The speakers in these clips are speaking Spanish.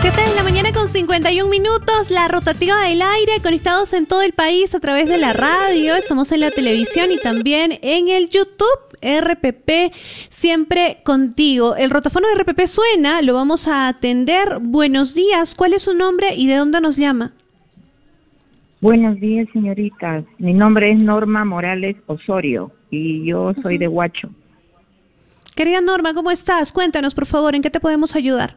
7 de la mañana con 51 minutos, la rotativa del aire, conectados en todo el país a través de la radio, estamos en la televisión y también en el YouTube. RPP, siempre contigo. El rotafono de RPP suena, lo vamos a atender. Buenos días, ¿cuál es su nombre y de dónde nos llama? Buenos días, señoritas. Mi nombre es Norma Morales Osorio y yo soy de Huacho. Querida Norma, ¿cómo estás? Cuéntanos, por favor, ¿en qué te podemos ayudar?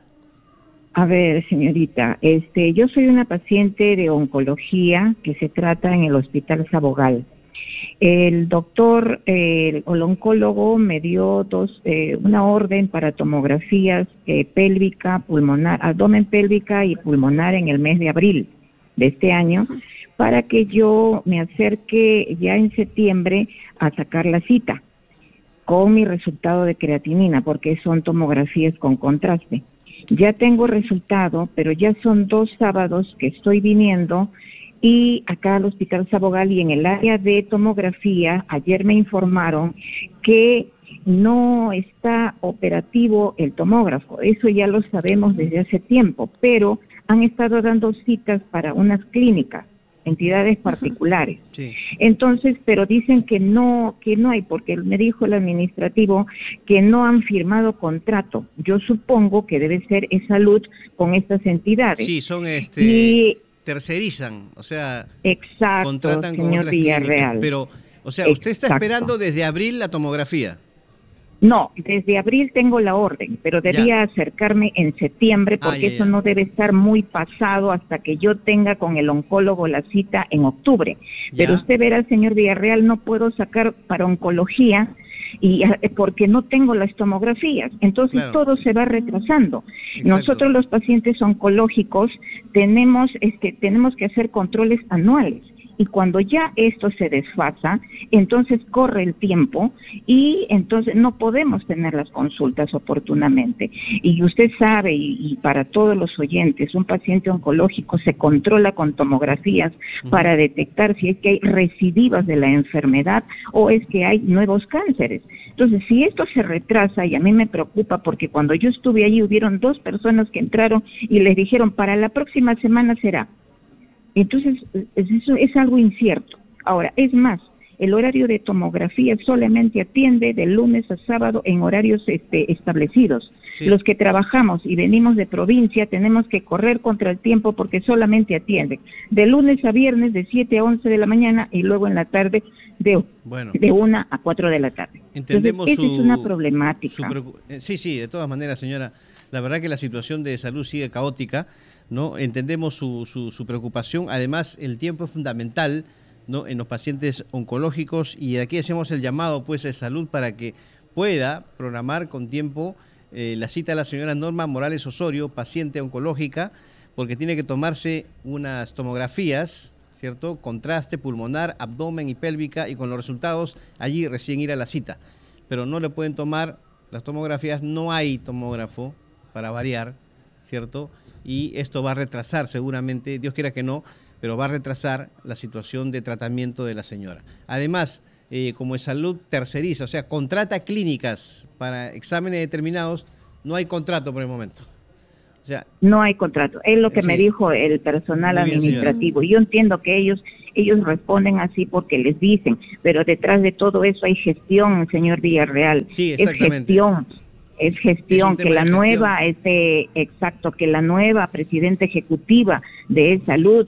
A ver, señorita, yo soy una paciente de oncología que se trata en el Hospital Sabogal. El doctor, el oncólogo me dio una orden para tomografías pélvica, pulmonar, abdomen pélvica y pulmonar en el mes de abril de este año, para que yo me acerque ya en septiembre a sacar la cita con mi resultado de creatinina, porque son tomografías con contraste. Ya tengo resultado, pero ya son 2 sábados que estoy viniendo y acá al Hospital Sabogal y en el área de tomografía, ayer me informaron que no está operativo el tomógrafo. Eso ya lo sabemos desde hace tiempo, pero han estado dando citas para unas clínicas, entidades particulares. Sí. Entonces, pero dicen que no hay, porque me dijo el administrativo que no han firmado contrato. Yo supongo que debe ser Salud con estas entidades. Sí, son tercerizan, o sea, exacto, contratan con señor otras Villarreal. Clínicas, pero, o sea, usted está esperando desde abril la tomografía. No, desde abril tengo la orden, pero debía acercarme en septiembre porque eso no debe estar muy pasado hasta que yo tenga con el oncólogo la cita en octubre. Pero usted verá, señor Villarreal, no puedo sacar para oncología y porque no tengo las tomografías, entonces todo se va retrasando. Exacto. Nosotros los pacientes oncológicos tenemos que hacer controles anuales. Y cuando ya esto se desfasa, entonces corre el tiempo y entonces no podemos tener las consultas oportunamente. Y usted sabe, y para todos los oyentes, un paciente oncológico se controla con tomografías para detectar si es que hay recidivas de la enfermedad o es que hay nuevos cánceres. Entonces, si esto se retrasa, y a mí me preocupa porque cuando yo estuve allí hubieron 2 personas que entraron y les dijeron, para la próxima semana será. Entonces, eso es algo incierto. Ahora, es más, el horario de tomografía solamente atiende de lunes a sábado en horarios establecidos. Sí. Los que trabajamos y venimos de provincia tenemos que correr contra el tiempo porque solamente atienden de lunes a viernes de 7 a 11 de la mañana y luego en la tarde de 1 a 4 de la tarde. Entendemos. Entonces, esa es una problemática. Sí, de todas maneras, señora, la verdad que la situación de salud sigue caótica, ¿no? Entendemos su preocupación. Además, el tiempo es fundamental, ¿no?, en los pacientes oncológicos, y aquí hacemos el llamado pues a Salud para que pueda programar con tiempo la cita de la señora Norma Morales Osorio, paciente oncológica, porque tiene que tomarse unas tomografías, ¿cierto?, contraste pulmonar, abdomen y pélvica, y con los resultados allí recién ir a la cita. Pero no le pueden tomar las tomografías, no hay tomógrafo para variar, ¿cierto?, y esto va a retrasar seguramente, Dios quiera que no, pero va a retrasar la situación de tratamiento de la señora. Además, como Salud terceriza, o sea, contrata clínicas para exámenes determinados, no hay contrato por el momento. O sea, no hay contrato, es lo que me dijo el personal administrativo. Yo entiendo que ellos responden así porque les dicen, pero detrás de todo eso hay gestión, señor Villarreal. Sí, exactamente. Es gestión, que la nueva, que la nueva presidenta ejecutiva de Salud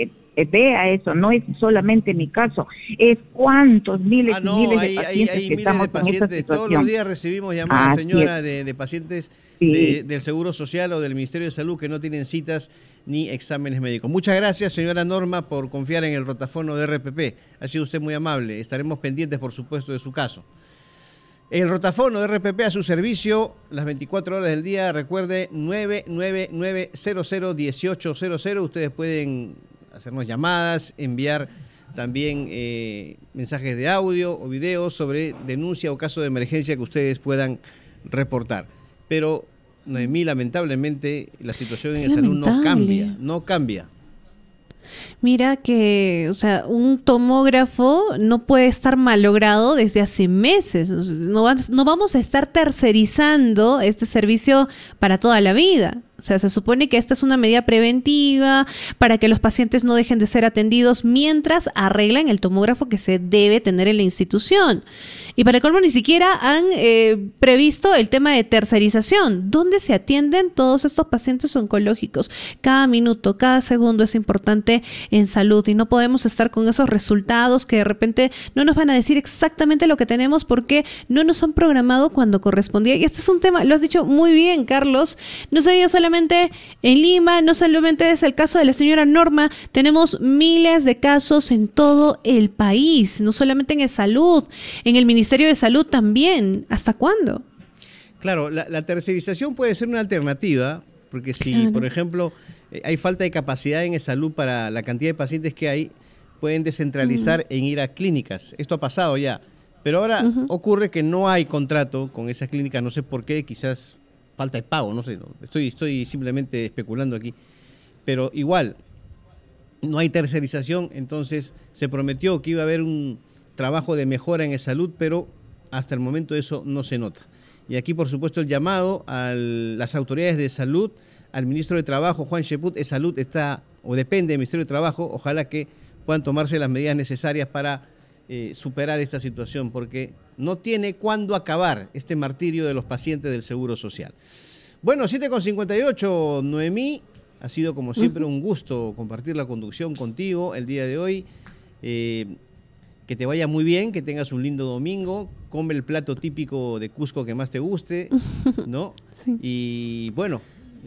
vea eso, no es solamente mi caso, es cuántos miles y miles de pacientes que estamos en esta situación. Todos los días recibimos llamadas, señora, de pacientes del Seguro Social o del Ministerio de Salud que no tienen citas ni exámenes médicos. Muchas gracias, señora Norma, por confiar en el rotafono de RPP. Ha sido usted muy amable. Estaremos pendientes, por supuesto, de su caso. El rotafono de RPP a su servicio las 24 horas del día. Recuerde, 999-00-1800. Ustedes pueden hacernos llamadas, enviar también mensajes de audio o videos sobre denuncia o caso de emergencia que ustedes puedan reportar. Pero, Noemí, lamentablemente, la situación en salud no cambia. Mira que, o sea, un tomógrafo no puede estar malogrado desde hace meses. No vamos a estar tercerizando este servicio para toda la vida. O sea, se supone que esta es una medida preventiva para que los pacientes no dejen de ser atendidos mientras arreglan el tomógrafo que se debe tener en la institución. Y para el colmo ni siquiera han previsto el tema de tercerización. ¿Dónde se atienden todos estos pacientes oncológicos? Cada minuto, cada segundo es importante en salud y no podemos estar con esos resultados que de repente no nos van a decir exactamente lo que tenemos porque no nos han programado cuando correspondía. Y este es un tema, lo has dicho muy bien, Carlos, no se vio solamente en Lima, no solamente es el caso de la señora Norma, tenemos miles de casos en todo el país, no solamente en salud, en el Ministerio de Salud también. ¿Hasta cuándo? Claro, la tercerización puede ser una alternativa, porque si, por ejemplo, hay falta de capacidad en salud para la cantidad de pacientes que hay, pueden descentralizar en ir a clínicas. Esto ha pasado ya, pero ahora ocurre que no hay contrato con esas clínicas, no sé por qué, quizás falta de pago, no sé, estoy simplemente especulando aquí, pero igual, no hay tercerización, entonces se prometió que iba a haber un trabajo de mejora en salud, pero hasta el momento eso no se nota. Y aquí, por supuesto, el llamado a las autoridades de salud, al ministro de Trabajo, Juan Cheput. Salud está o depende del Ministerio de Trabajo, ojalá que puedan tomarse las medidas necesarias para superar esta situación, porque no tiene cuándo acabar este martirio de los pacientes del Seguro Social. Bueno, 7:58, Noemí, ha sido como siempre un gusto compartir la conducción contigo el día de hoy. Que te vaya muy bien, que tengas un lindo domingo, come el plato típico de Cusco que más te guste, ¿no? Sí. Y bueno,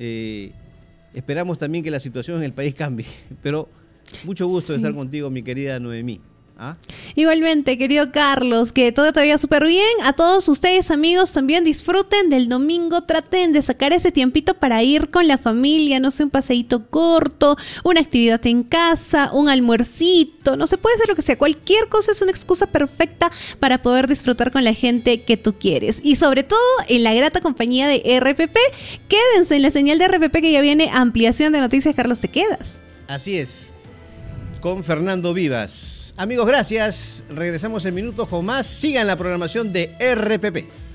esperamos también que la situación en el país cambie, pero mucho gusto de estar contigo, mi querida Noemí. ¿Ah? Igualmente, querido Carlos, que todo te vaya súper bien. A todos ustedes, amigos, también disfruten del domingo, traten de sacar ese tiempito para ir con la familia, no sé, un paseíto corto, una actividad en casa, un almuercito, no se puede hacer lo que sea, cualquier cosa es una excusa perfecta para poder disfrutar con la gente que tú quieres. Y sobre todo en la grata compañía de RPP, quédense en la señal de RPP que ya viene ampliación de noticias. Carlos, te quedas. Así es, con Fernando Vivas. Amigos, gracias. Regresamos en minutos con más. Sigan la programación de RPP.